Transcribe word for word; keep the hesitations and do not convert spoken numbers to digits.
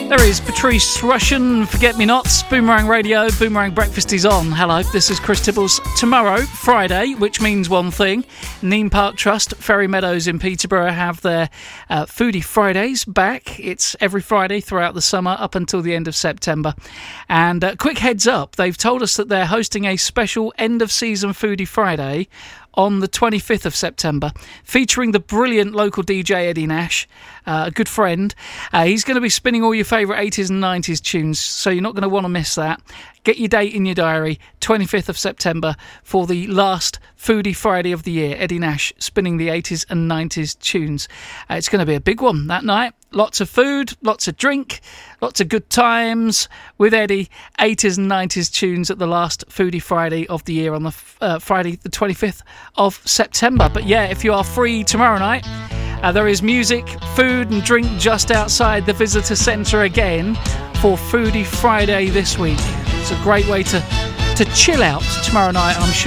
There is Patrice Rushen, Forget Me Nots, Boomerang Radio, Boomerang Breakfast is on. Hello, this is Chris Tibbles. Tomorrow, Friday, which means one thing, Neem Park Trust, Ferry Meadows in Peterborough have their uh, Foodie Fridays back. It's every Friday throughout the summer up until the end of September. And uh, quick heads up, they've told us that they're hosting a special end-of-season Foodie Friday on the twenty-fifth of September, featuring the brilliant local D J Eddie Nash, uh, a good friend. Uh, he's going to be spinning all your favourite eighties and nineties tunes, so you're not going to want to miss that. Get your date in your diary, twenty-fifth of September, for the last Foodie Friday of the year. Eddie Nash spinning the eighties and nineties tunes. Uh, it's going to be a big one that night. Lots of food, lots of drink, lots of good times with Eddie. eighties and nineties tunes at the last Foodie Friday of the year on the uh, Friday the twenty-fifth of September. But yeah, if you are free tomorrow night, uh, there is music, food and drink just outside the visitor centre again for Foodie Friday this week. It's a great way to, to chill out tomorrow night, I'm sure.